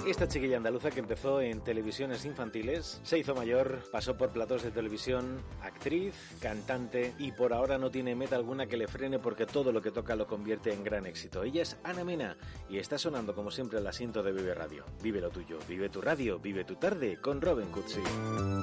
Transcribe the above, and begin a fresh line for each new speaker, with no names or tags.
Esta chiquilla andaluza que empezó en televisiones infantiles, se hizo mayor, pasó por platós de televisión, actriz, cantante y por ahora no tiene meta alguna que le frene porque todo lo que toca lo convierte en gran éxito. Ella es Ana Mena y está sonando como siempre al asiento de Vive Radio. Vive lo tuyo, vive tu radio, vive tu tarde con Robin Cutsi.